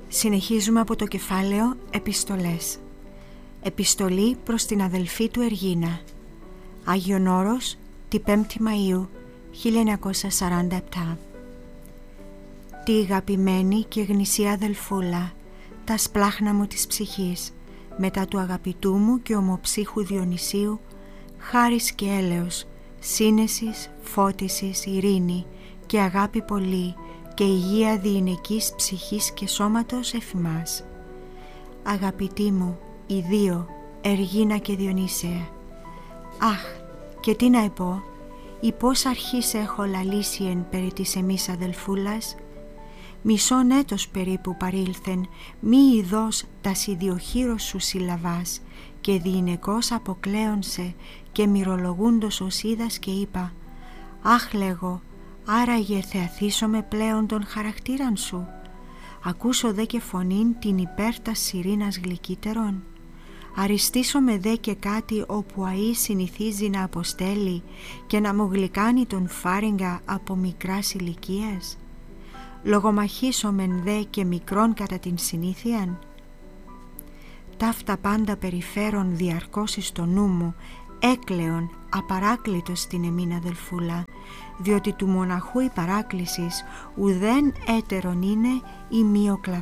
Συνεχίζουμε από το κεφάλαιο Επιστολές. Επιστολή προς την αδελφή του Εργίνα. Άγιον Όρος, τη 5η Μαΐου 1947. Τη αγαπημένη και γνησία αδελφούλα, τα σπλάχνα μου της ψυχής, μετά του αγαπητού μου και ομοψύχου Διονυσίου, χάρις και έλεος, σύνεσης, φώτισης, ειρήνη και αγάπη πολύ και υγεία διηνεκής ψυχής και σώματος εφημάς. Αγαπητοί μου, οι δύο, Εργίνα και Διονύσεα. Αχ, και τι να πω, ή πώς αρχής έχω λαλήσει εν περί της εμείς αδελφούλας. Μισόν έτος περίπου παρήλθεν, μη ειδός τας ιδιοχείρος σου συλλαβάς, και διηνεκώς αποκλέονσε και μυρολογούντος ως είδας και είπα, αχ λέγω, άραγε θεαθήσομαι πλέον τον χαρακτήραν σου. Ακούσω δε και φωνήν την υπέρτας σιρήνας γλυκύτερον. Αριστήσομαι δε και κάτι όπου αΐ συνηθίζει να αποστέλει και να μου γλυκάνει τον φάριγγα από μικράς ηλικίας. Λογομαχήσομεν δε και μικρόν κατά την συνήθειαν. Ταύτα πάντα περιφέρον διαρκώς εις το νου μου, έκλεον απαράκλητος στην εμήν αδελφούλα, διότι του μοναχού η παράκλησης ουδέν έτερον είναι ή μη ο κλαδός.